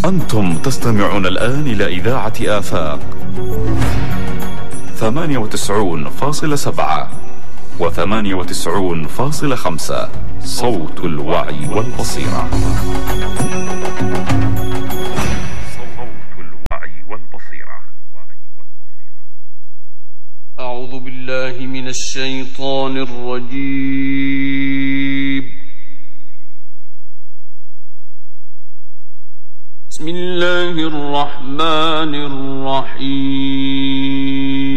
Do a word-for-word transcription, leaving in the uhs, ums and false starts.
أنتم تستمعون الآن إلى إذاعة آفاق ثمانية وتسعون فاصلة سبعة وثمانية وتسعون فاصلة خمسة، صوت الوعي والبصيرة. صوت الوعي والبصيرة. أعوذ بالله من الشيطان الرجيم. بسم الله الرحمن الرحيم.